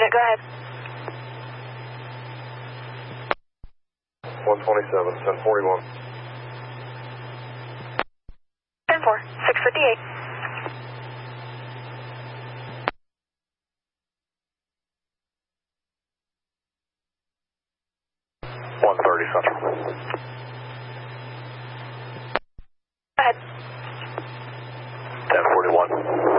unit, go ahead. 127, 1041. 10-4, 658. Central. Go ahead. 1041.